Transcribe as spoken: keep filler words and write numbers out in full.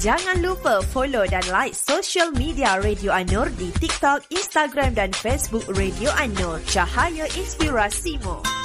Jangan lupa follow dan like social media Radio Anur di TikTok, Instagram dan Facebook Radio Anur. Cahaya Inspirasimu.